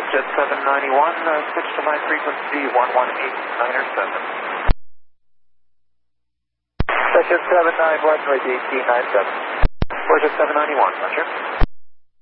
Jet 791, switch to my frequency 118.907. Jet 791, noise 1897. Jet 791, Roger.